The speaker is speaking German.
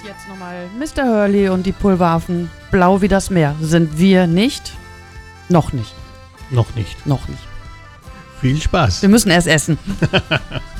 jetzt nochmal Mr. Hurley und die Pulveraffen. Blau wie das Meer. Sind wir nicht? Noch nicht. Noch nicht. Noch nicht. Viel Spaß. Wir müssen erst essen.